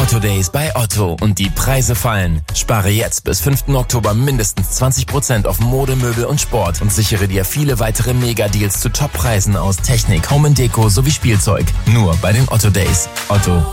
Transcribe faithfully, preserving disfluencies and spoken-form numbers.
Otto Days bei Otto und die Preise fallen. Spare jetzt bis fünften Oktober mindestens zwanzig Prozent auf Mode, Möbel und Sport und sichere dir viele weitere Mega-Deals zu Top-Preisen aus Technik, Home and Deko sowie Spielzeug. Nur bei den Otto Days. Otto.